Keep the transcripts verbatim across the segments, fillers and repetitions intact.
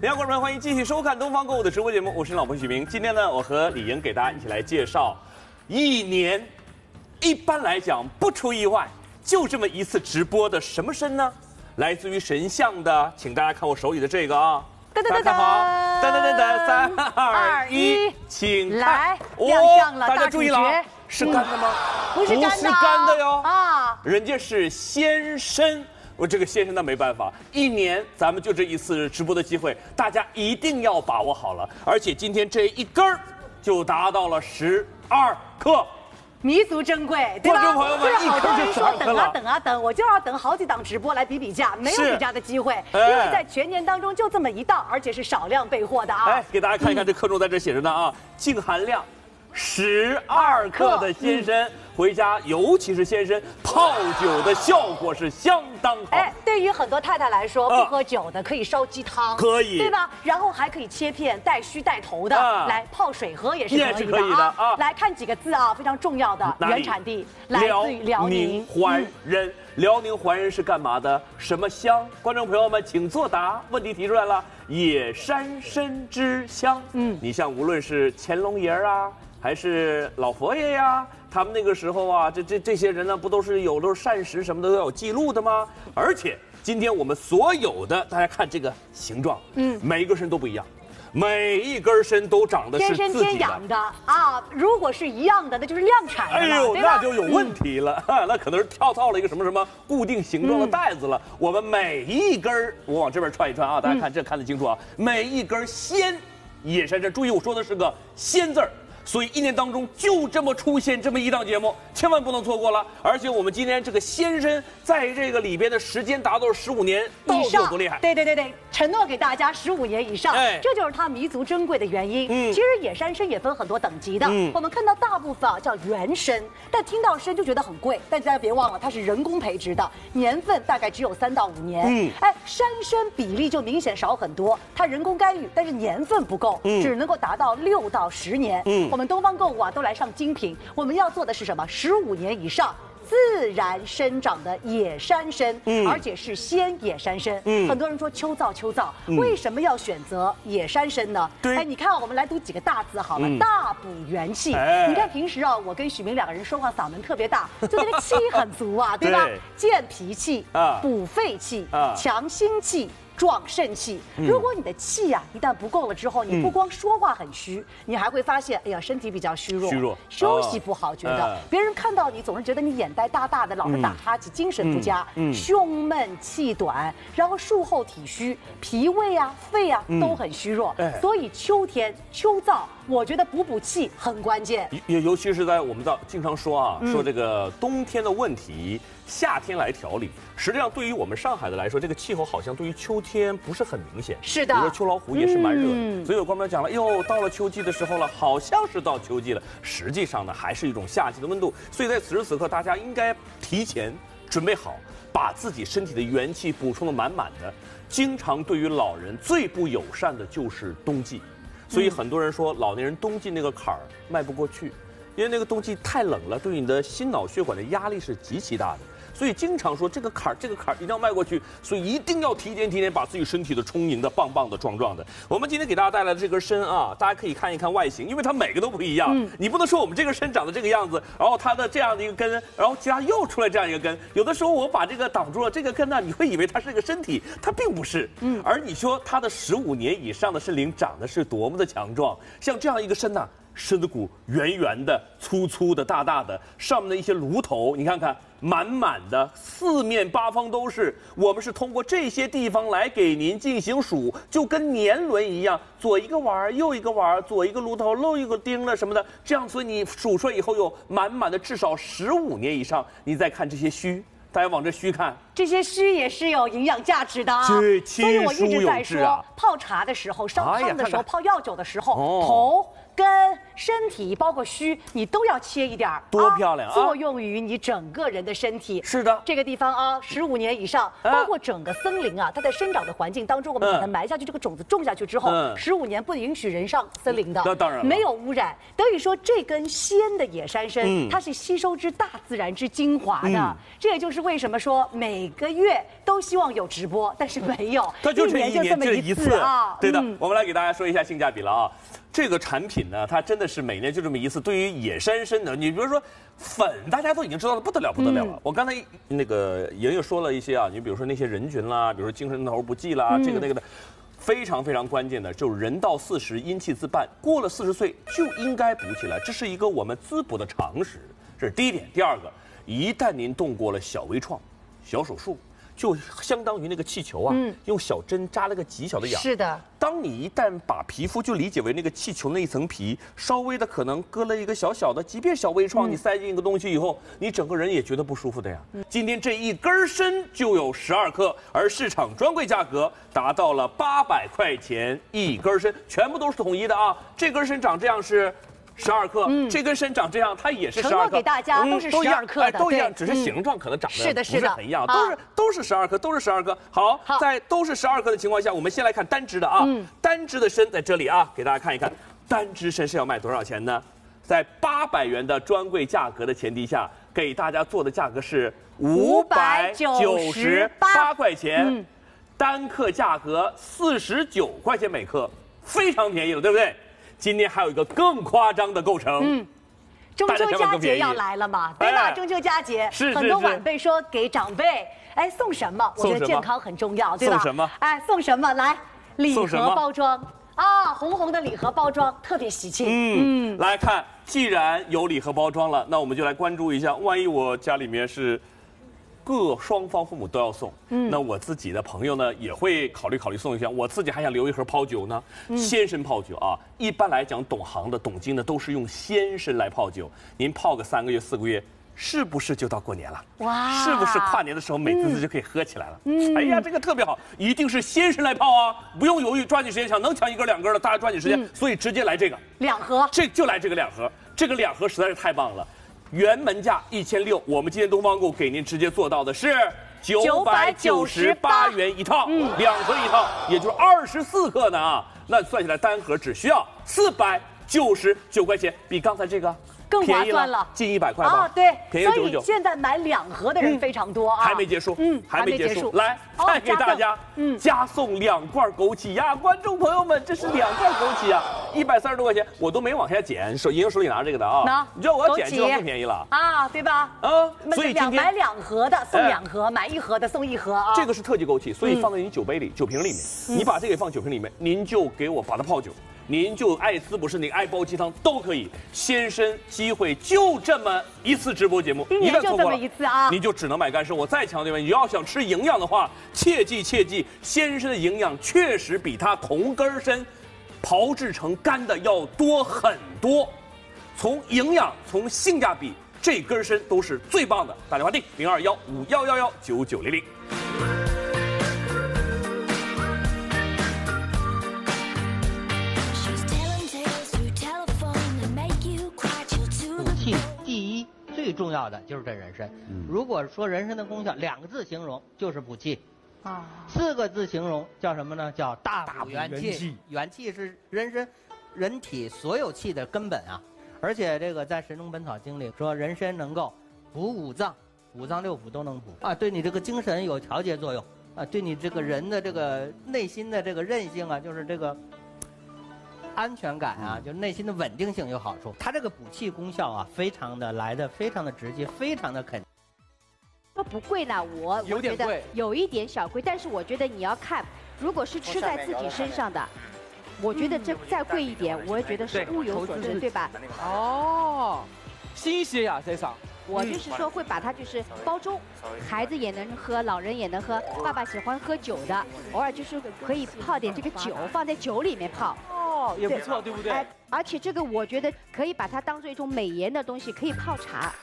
各位观众朋友，欢迎继续收看东方购物的直播节目，我是老婆许明。今天呢，我和李莹给大家一起来介绍，一年，一般来讲不出意外，就这么一次直播的什么身呢？来自于神像的，请大家看我手里的这个啊。 噔噔噔看好，噔噔噔噔，三二一，请来亮相了， 大家注意了，是干的吗？ 不是干的， 不是干的哟啊， 人家是鲜参。我这个先生那没办法，一年咱们就这一次直播的机会，大家一定要把握好了。而且今天这一根儿就达到了十二克。 弥足珍贵，对吧？ 观众朋友们， 就是好多人说等啊等啊等，我就要等好几档直播来比比价，没有比价的机会，因为在全年当中就这么一档，而且是少量备货的啊。 哎，给大家看一看这克重在这写着呢啊，净含量十二克的鲜参，回家尤其是鲜参泡酒的效果是相当好。 哎，对于很多太太来说，不喝酒的可以烧鸡汤， 可以， 对吧？然后还可以切片带须带头的来泡水喝也是可以的啊。来看几个字啊，非常重要的原产地来自于辽宁怀仁。辽宁怀仁是干嘛的？什么乡？观众朋友们，请作答。问题提出来了，野山参之乡。嗯，你像无论是乾隆爷啊，还是老佛爷呀，他们那个时候啊，这这这些人呢，不都是有都是膳食什么的都要有记录的吗？而且今天我们所有的，大家看这个形状，嗯，每一个参都不一样。 每一根参都长得是自己的， 天生天养的啊！如果是一样的，那就是量产的了， 哎呦， 对吧？ 那就有问题了，嗯、那可能是跳套了一个什么什么固定形状的带子了。嗯、我们每一根我往这边串一串啊，大家看、嗯、这看得清楚啊，每一根鲜野山参，注意我说的是个鲜字儿。 所以一年当中就这么出现这么一档节目，千万不能错过了。而且我们今天这个鲜参在这个里边的时间达到十五年以上，多厉害！ 对对对对，承诺给大家十五年以上，哎，这就是它弥足珍贵的原因。嗯，其实野山参也分很多等级的，嗯，我们看到大部分啊叫原参，但听到参就觉得很贵，但大家别忘了它是人工培植的，年份大概只有三到五年。嗯，哎，山参比例就明显少很多，它人工干预，但是年份不够，嗯，只能够达到六到十年。嗯。 我们东方购物啊，都来上精品。我们要做的是什么？十五年以上自然生长的野山参，嗯，而且是鲜野山参。嗯，很多人说秋燥秋燥，嗯、为什么要选择野山参呢？对，哎，你看、啊，我们来读几个大字好了，嗯、大补元气。哎、你看平时啊，我跟许明两个人说话嗓门特别大，就那个气很足啊，对吧？健脾气啊，补肺气啊，强心气。 壮肾气。如果你的气呀、啊、一旦不够了之后，你不光说话很虚，你还会发现，哎呀，身体比较虚弱，虚弱，休息不好，觉得别人看到你总是觉得你眼袋大大的，老是打哈欠，精神不佳，胸闷气短，然后术后体虚，脾胃啊、肺啊都很虚弱。所以秋天秋燥，我觉得补补气很关键。 尤尤其是在我们到经常说啊，说这个冬天的问题。 夏天来调理，实际上对于我们上海的来说，这个气候好像对于秋天不是很明显。 是的， 比如说秋老虎也是蛮热的，嗯、所以有观众讲了，哟，到了秋季的时候了，好像是到秋季了，实际上呢还是一种夏季的温度。所以在此时此刻，大家应该提前准备好，把自己身体的元气补充的满满的。经常对于老人最不友善的就是冬季，所以很多人说老年人冬季那个坎儿迈不过去，因为那个冬季太冷了，对你的心脑血管的压力是极其大的。 所以经常说这个坎儿，这个坎儿一定要迈过去，所以一定要提前提前把自己身体的充盈的棒棒的壮壮的。我们今天给大家带来的这根参啊，大家可以看一看外形，因为它每个都不一样。嗯、你不能说我们这根参长得这个样子，然后它的这样的一个根，然后其他又出来这样一个根。有的时候我把这个挡住了，这个根呢，你会以为它是个身体，它并不是。嗯，而你说它的十五年以上的参龄长得是多么的强壮，像这样一个参呢。 身子骨圆圆的、粗粗的、大大的，上面的一些颅头，你看看，满满的，四面八方都是。我们是通过这些地方来给您进行数，就跟年轮一样，左一个碗儿，右一个碗儿，左一个炉头，漏一个钉了什么的，这样，所以你数出来以后有满满的至少十五年以上。你再看这些须。 大家往这须看， 这些须也是有营养价值的啊。 对， 所以我一直在说，啊、泡茶的时候、烧汤的时候、哎、泡药酒的时候，哦、头跟身体包括须，你都要切一点儿， 多漂亮啊！ 作用于你整个人的身体。 是的， 这个地方啊，十五年以上，包括整个森林啊，它在生长的环境当中，我们把它埋下去，这个种子种下去之后，十五年不允许人上森林的。 那当然， 没有污染。等于说，这根鲜的野山参，它是吸收之大自然之精华的。这也就是为什么说每每个月都希望有直播，但是没有， 它就这一年这一次啊。 对的，我们来给大家说一下性价比了啊。这个产品呢，它真的是每年就这么一次。对于野山参呢，你比如说粉，大家都已经知道的不得了不得了了。嗯、我刚才那个莹莹说了一些啊，你比如说那些人群啦，比如说精神头不济啦，嗯、这个那个的。非常非常关键的就是人到四十阴气自半，过了四十岁就应该补起来，这是一个我们滋补的常识，这是第一点。第二个，一旦您动过了小微创、小手术，就相当于那个气球啊，嗯、用小针扎了个极小的眼。 是的。 当你一旦把皮肤就理解为那个气球那一层皮，稍微的可能割了一个小小的，即便小微创，嗯、你塞进一个东西以后，你整个人也觉得不舒服的呀。嗯、今天这一根参就有十二克，而市场专柜价格达到了八百块钱一根参，全部都是统一的啊。这根参长这样是十二克，嗯、这根参长这样，它也是十二克。 给大家都是十二克的， 嗯、都一样，只是形状可能长得不是很一样，都是都是十二克，都是十二克。好，好在都是十二克的情况下，我们先来看单支的啊，嗯、单支的参在这里啊，给大家看一看，单支参是要卖多少钱呢？在八百元的专柜价格的前提下，给大家做的价格是五百九十八块钱，嗯、单克价格四十九块钱每克，非常便宜了，对不对？今天还有一个更夸张的构成，嗯， 中秋佳节要来了嘛，对吧？中秋佳节， 是很多晚辈说给长辈，哎，送什么？我觉得健康很重要，对吧？ 送什么？ 哎，送什么？来，礼盒包装啊，红红的礼盒包装特别喜庆。 嗯，来看，既然有礼盒包装了，那我们就来关注一下，万一我家里面是。各双方父母都要送，嗯，那我自己的朋友呢也会考虑考虑送一箱，我自己还想留一盒泡酒呢，嗯、鲜参泡酒啊。一般来讲，懂行的、懂经的都是用鲜参来泡酒，您泡个三个月、四个月，是不是就到过年了？哇，是不是跨年的时候美滋滋就可以喝起来了？嗯，哎呀，这个特别好，一定是鲜参来泡啊，不用犹豫，抓紧时间抢，能抢一根两根的，大家抓紧时间，嗯、所以直接来这个两盒， 这就来这个两盒，这个两盒实在是太棒了。原门价一千六，我们今天东方购给您直接做到的是九百九十八元一套，嗯、两盒一套，也就是二十四克呢啊，那算起来单盒只需要四百九十九块钱，比刚才这个更划算了， 近一百块吧？ 啊，对， 便宜九十九。 所以现在买两盒的人非常多啊。 还没结束，嗯，还没结束。来，再给大家，嗯，加送两罐枸杞呀，观众朋友们，这是两罐枸杞啊，一百三十多块钱，我都没往下减，手莹莹手里拿这个的啊，你知道我要减就更便宜了啊，对吧？ 啊，所以今天买两盒的送两盒，买一盒的送一盒啊。 这个是特级枸杞，所以放在你酒杯里、酒瓶里面，你把这个放酒瓶里面，您就给我把它泡酒。您就爱滋补身体，爱煲鸡汤都可以。鲜参机会就这么一次直播节目， 一年就这么一次啊， 您就只能买干参。我再强调一遍，你要想吃营养的话，切记切记，鲜参的营养确实比它同根参炮制成干的要多很多。从营养，从性价比，这根参都是最棒的。打电话订零二幺五幺幺幺九九零零。 最重要的就是这人参。嗯、如果说人参的功效，两个字形容就是补气，啊，四个字形容叫什么呢？叫大补元气。元气是人参人体所有气的根本啊！而且这个在《神农本草经》里说，人参能够补五脏，五脏六腑都能补啊，对你这个精神有调节作用啊，对你这个人的这个内心的这个韧性啊，就是这个。安全感啊，就是内心的稳定性有好处。它这个补气功效啊，非常的来的非常的直接，非常的肯。 说不贵呢，我我觉得有一点小贵，但是我觉得你要看，如果是吃在自己身上的，我觉得这再贵一点，我也觉得是物有所值，对吧？ 哦，新鲜呀，这上。 我就是说会把它就是包粥，孩子也能喝，老人也能喝。爸爸喜欢喝酒的，偶尔就是可以泡点这个酒，放在酒里面泡。 哦，也不错，对不对？哎， 而且这个我觉得可以把它当做一种美颜的东西，可以泡茶。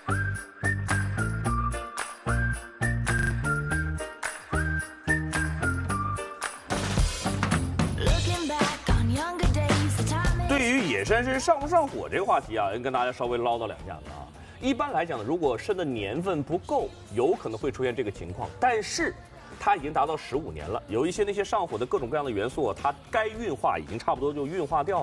对于野山参上不上火这个话题啊，跟大家稍微唠叨两下子啊。一般来讲呢，如果参的年份不够，有可能会出现这个情况。但是，它已经达到十五年了，有一些那些上火的各种各样的元素，它该运化已经差不多就运化掉了。这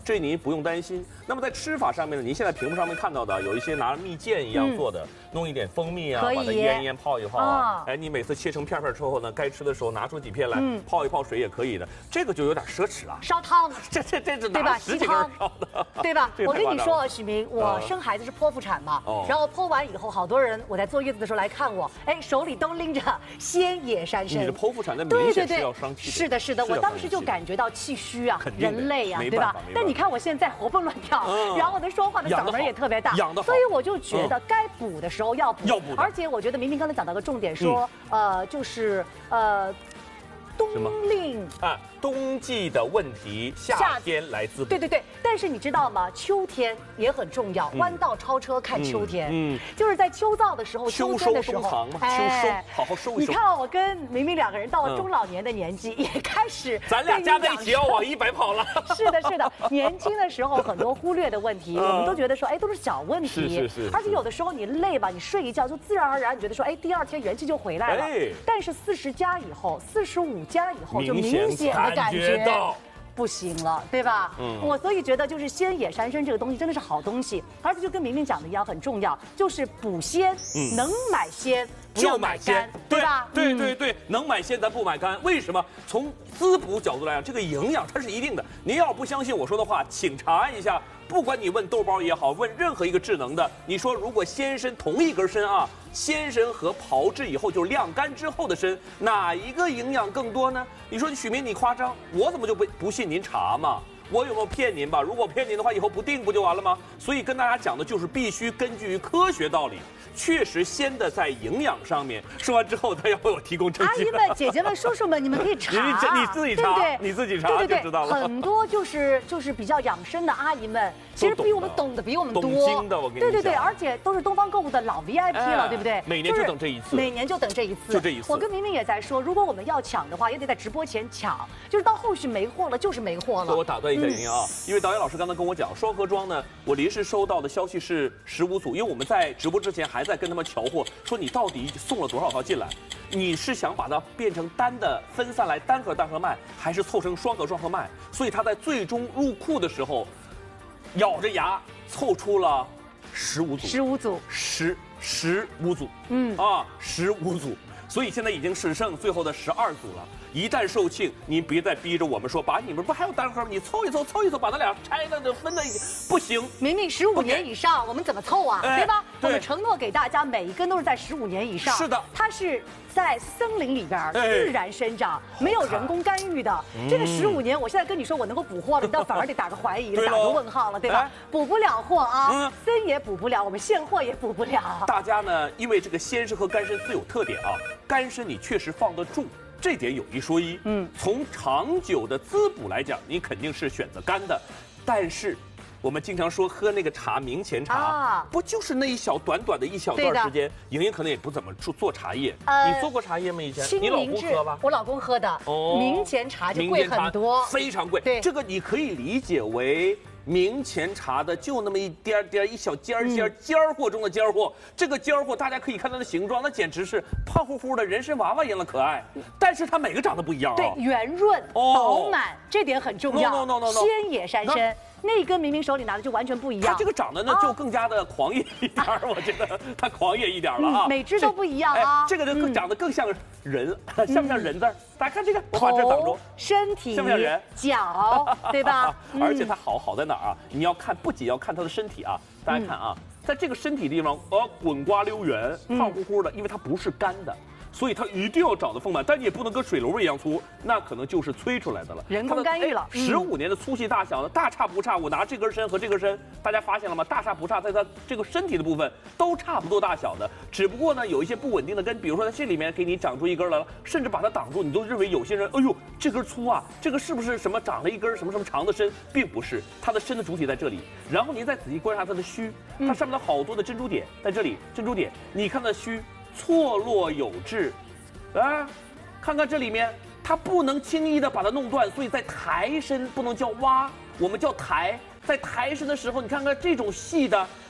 这您不用担心。那么在吃法上面呢，您现在屏幕上面看到的有一些拿蜜饯一样做的，嗯、弄一点蜂蜜啊，把它腌腌泡一泡啊。哎，你每次切成片片之后呢，该吃的时候拿出几片来、嗯、泡一泡水也可以的。这个就有点奢侈了。 烧汤， 这这这这对吧？ 十几根烧的， 对吧？我跟你说，许明，我生孩子是剖腹产嘛，哦、然后剖完以后，好多人我在坐月子的时候来看我，哎，手里都拎着鲜野山参。 你是剖腹产，那明显是要伤气的。 是的，是的，我当时就感觉到气虚啊，人累啊，对吧？但你看我现在活蹦乱跳，嗯、然后我的说话的嗓门也特别大，所以我就觉得该补的时候要补， 要补。 而且我觉得明明刚才讲到个重点，说、嗯、呃，就是呃，冬令啊。冬季的问题，夏天来滋补。 对对对，但是你知道吗？秋天也很重要，弯道超车看秋天。嗯，就是在秋燥的时候，秋天的时候， 秋收冬藏嘛，秋收好好收一收。 你看我跟明明两个人到了中老年的年纪，也开始， 咱俩加在一起要往一百跑了。 是的，是的，年轻的时候很多忽略的问题，我们都觉得说，哎，都是小问题。 是是是。 而且有的时候你累吧，你睡一觉就自然而然，你觉得说，哎，第二天元气就回来了。哎。但是四十加以后，四十五加以后，就明显的感觉不行了，对吧？嗯，我所以觉得就是鲜野山参这个东西真的是好东西，而且就跟明明讲的一样很重要，就是补鲜，嗯、能买鲜不要买干，对吧？ 对对对，能买鲜咱不买干，为什么？从滋补角度来讲，这个营养它是一定的。您要不相信我说的话，请查案一下。不管你问豆包也好，问任何一个智能的，你说如果鲜参同一根参啊，鲜参和炮制以后就晾干之后的参，哪一个营养更多呢？你说许明你夸张，我怎么就不不信您查嘛？我有没有骗您吧？如果骗您的话，以后不定不就完了吗？所以跟大家讲的就是必须根据科学道理，确实鲜的在营养上面。说完之后，他要为我提供证据。 阿姨们、姐姐们、叔叔们，你们可以查， 你你自己查， 对不对？ 你自己查对对对就知道了。 很多就是就是比较养生的阿姨们，其实比我们懂得比我们多。 懂经的，我跟你讲。 对对对，而且都是东方购物的老 V I P 了，对不对？ 每年就等这一次， 每年就等这一次， 就这一次。 我跟明明也在说，如果我们要抢的话，也得在直播前抢，就是到后续没货了，就是没货了。 我打断一下莹莹啊，因为导演老师刚才跟我讲，双盒装呢，我临时收到的消息是十五组，因为我们在直播之前还在跟他们调货，说你到底送了多少套进来？你是想把它变成单的分散来单盒单盒卖，还是凑成双盒双盒卖？所以他在最终入库的时候，咬着牙凑出了十五组， 十五组， 十十五组，嗯啊，十五组。所以现在已经只剩最后的十二组了。一旦售罄，您别再逼着我们说，把你们不还有单盒吗？你凑一凑，凑一凑，把它俩拆了就分在一起，不行。 明明十五年以上，我们怎么凑啊？对吧？我们承诺给大家，每一根都是在十五年以上。 是的， 它是在森林里边自然生长，没有人工干预的。这个十五年，我现在跟你说我能够补货了，你倒反而得打个怀疑了，打个问号了，对吧？补不了货啊，参也补不了，我们现货也补不了。 大家呢，因为这个鲜参和干参自有特点啊，干参你确实放得住。这点有一说一，嗯，从长久的滋补来讲，你肯定是选择干的，但是我们经常说喝那个茶，明前茶，啊、不就是那一小短短的一小段时间？莹莹可能也不怎么做做茶叶，呃、你做过茶叶吗？以前你老公喝吧？ 我老公喝的，哦，明前茶就贵很多， 非常贵。 对， 这个你可以理解为。明前茶的就那么一点点一小尖儿尖儿尖儿货中的尖儿货，这个尖儿货大家可以看它的形状，那简直是胖乎乎的人参娃娃一样的可爱。但是它每个长得不一样啊， 对，圆润饱满，这点很重要。鲜野山参。那根明明手里拿的就完全不一样， 它这个长得呢就更加的狂野一点，我觉得它狂野一点了啊。 每只都不一样啊， 这个就更长得更像人，像不像人字儿？大家看这个，我把这挡住， 身体像不像人？ 脚，对吧？ 而且它好好在哪儿啊？你要看，不仅要看它的身体啊，大家看啊，在这个身体地方，呃，滚瓜溜圆，胖乎乎的，因为它不是干的。所以它一定要长得丰满，但你也不能跟水龙一样粗，那可能就是催出来的了， 人工干预了。 十五年的粗细大小呢，大差不差。我拿这根参和这根参，大家发现了吗？大差不差，在它这个身体的部分都差不多大小的，只不过呢有一些不稳定的根，比如说在这里面给你长出一根来了，甚至把它挡住，你都认为有些人，哎呦，这根粗啊，这个是不是什么长了一根什么什么长的参？并不是，它的参的主体在这里。然后您再仔细观察它的须，它上面的好多的珍珠点在这里，珍珠点，你看它须。错落有致，啊，看看这里面，它不能轻易的把它弄断，所以在抬参不能叫挖，我们叫抬。在抬参的时候，你看看这种细的，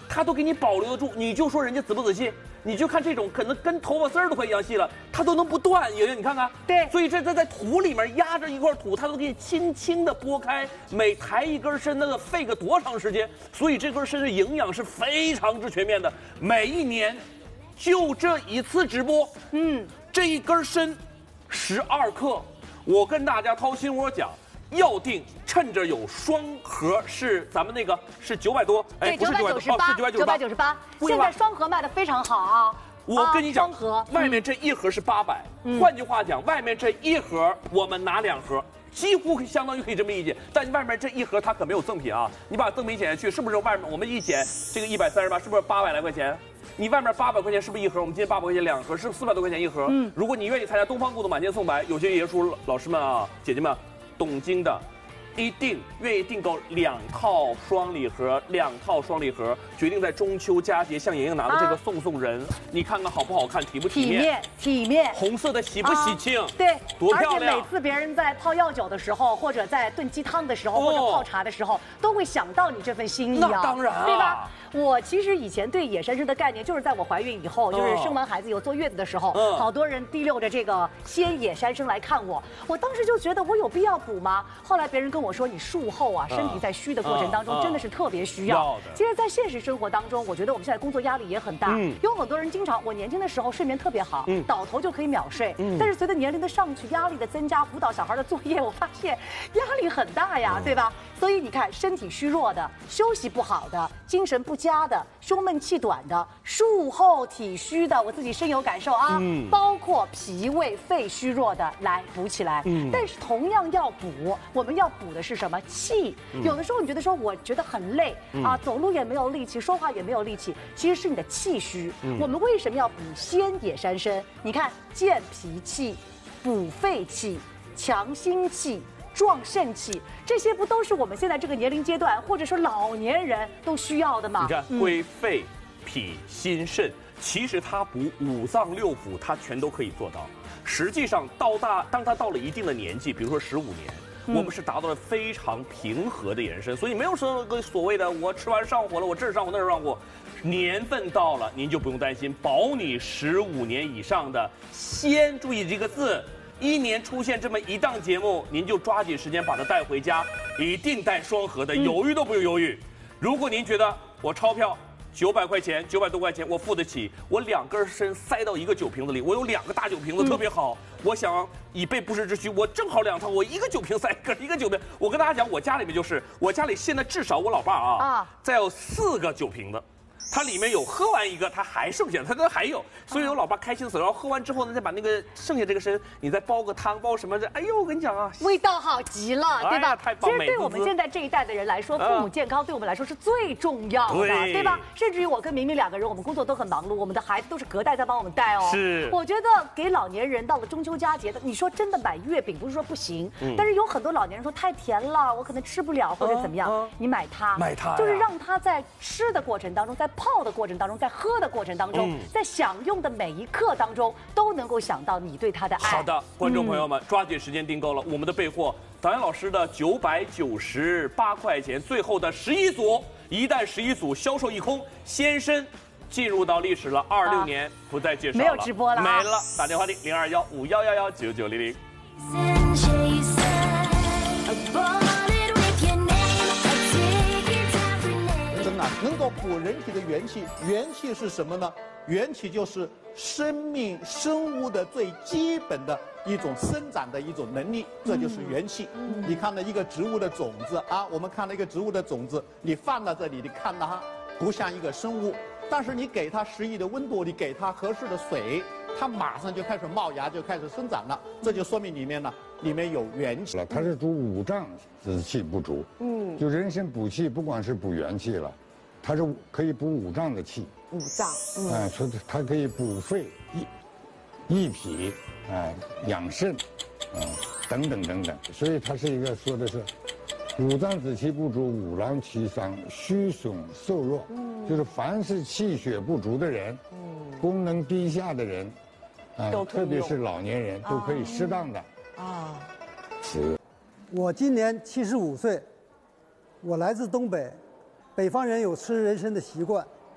他都给你保留得住，你就说人家仔不仔细？你就看这种可能跟头发丝儿都快一样细了，它都能不断。莹莹，你看看， 对， 所以这它在土里面压着一块土，它都给你轻轻的拨开，每抬一根参那个费个多长时间？所以这根参的营养是非常之全面的。每一年，就这一次直播，嗯，这一根参，十二克，我跟大家掏心窝讲。要定，趁着有双盒是咱们那个是九百多， 哎，不是九百九十八，是九百九十八。现在双盒卖的非常好啊。 我跟你讲，双盒外面这一盒是八百，换句话讲，外面这一盒我们拿两盒，几乎相当于可以这么理解。但外面这一盒它可没有赠品啊，你把赠品减下去，是不是外面我们一减这个一百三十八，是不是八百来块钱？你外面八百块钱是不是一盒？我们今天八百块钱两盒，是不是四百多块钱一盒？嗯，如果你愿意参加东方顾的满街送白，有些爷爷叔老师们啊，姐姐们。懂经的，一定愿意订购两套双礼盒，两套双礼盒，决定在中秋佳节向莹莹拿的这个送送人，啊、你看看好不好看，体不体面？ 体面，体面。 红色的喜不喜庆？啊、 对， 多漂亮！ 而且每次别人在泡药酒的时候，或者在炖鸡汤的时候，哦、或者泡茶的时候，都会想到你这份心意啊。 那当然、啊， 对吧？我其实以前对野山参的概念，就是在我怀孕以后，就是生完孩子以后坐月子的时候，嗯、好多人提溜着这个鲜野山参来看我，我当时就觉得我有必要补吗？后来别人跟我说，你术后啊，身体在虚的过程当中，嗯、真的是特别需要。嗯、其实，在现实生活当中，我觉得我们现在工作压力也很大，嗯、有很多人经常，我年轻的时候睡眠特别好，嗯、倒头就可以秒睡，嗯、但是随着年龄的上去，压力的增加，辅导小孩的作业，我发现压力很大呀，嗯、对吧？所以你看，身体虚弱的、休息不好的、精神不佳的、胸闷气短的、术后体虚的，我自己深有感受啊。嗯，包括脾胃肺虚弱的，来补起来。嗯，但是同样要补，我们要补的是什么？气。嗯、有的时候你觉得说，我觉得很累、嗯、啊，走路也没有力气，说话也没有力气，其实是你的气虚。嗯、我们为什么要补鲜野山参？你看，健脾气、补肺气、强心气。壮肾气，这些不都是我们现在这个年龄阶段，或者说老年人都需要的吗？ 你看，归肺、脾、心、肾，其实它补五脏六腑，它全都可以做到。实际上，到大当他到了一定的年纪，比如说十五年。嗯、我们是达到了非常平和的延伸，所以没有说个所谓的我吃完上火了，我这儿上火那儿上火，年份到了您就不用担心，保你十五年以上的。先注意这个字。一年出现这么一档节目，您就抓紧时间把它带回家，一定带双盒的，犹豫都不用犹豫。如果您觉得我钞票九百块钱、九百多块钱我付得起，我两根参塞到一个酒瓶子里，我有两个大酒瓶子特别好，嗯、我想以备不时之需，我正好两套，我一个酒瓶塞一个，一个酒瓶。我跟大家讲，我家里面就是，我家里现在至少我老爸啊，啊再有四个酒瓶子。它里面有喝完一个，它还剩下，它都还有，所以我老爸开心死了。然后喝完之后呢，再把那个剩下这个参，你再煲个汤，煲什么的，哎呦，我跟你讲啊， 味道好极了，对吧？ 哎、太棒了。 其实对我们现在这一代的人来说，父母健康对我们来说是最重要的，对, 对吧？甚至于我跟明明两个人，我们工作都很忙碌，我们的孩子都是隔代在帮我们带哦。 是。 我觉得给老年人到了中秋佳节的，你说真的买月饼不是说不行，嗯、但是有很多老年人说太甜了，我可能吃不了或者怎么样，嗯嗯、你买它， 买它， 就是让他在吃的过程当中，在泡的过程当中。在喝的过程当中，嗯、在享用的每一刻当中，都能够想到你对他的爱。 好的，观众朋友们，嗯、抓紧时间订购了我们的备货，导演老师的九百九十八块钱，最后的十一组，一旦十一组销售一空，先生进入到历史了，二六年、啊、不再介绍了， 没有直播了、啊， 没了。打电话的零二幺五幺幺幺九九零零。 能够补人体的元气，元气是什么呢？元气就是生命生物的最基本的一种生长的一种能力，这就是元气。嗯、你看到一个植物的种子啊，我们看到一个植物的种子，你放到这里，你看到它不像一个生物，但是你给它适宜的温度，你给它合适的水，它马上就开始冒芽，就开始生长了。这就说明里面呢，里面有元气了。 它是主五脏之气不足，嗯，就人参补气，不光是补元气了。它是可以补五脏的气， 五脏， 嗯，哎，说它可以补肺、益益脾，哎，养肾，嗯，等等等等，所以它是一个说的是五脏之气不足，五劳其伤，虚损瘦弱，嗯，就是凡是气血不足的人，嗯，功能低下的人，啊，特别是老年人都可以适当的啊吃。 我今年七十五岁，我来自东北。北方人有吃人参的习惯，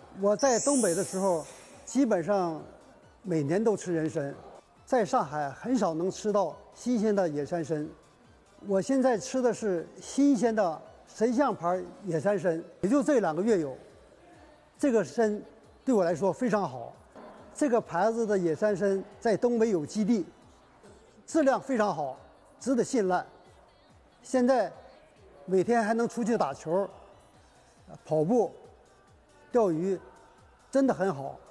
我在东北的时候，基本上每年都吃人参，在上海很少能吃到新鲜的野山参。我现在吃的是新鲜的神象牌野山参，也就这两个月有。这个参对我来说非常好，这个牌子的野山参在东北有基地，质量非常好，值得信赖。现在每天还能出去打球、跑步、钓鱼，真的很好。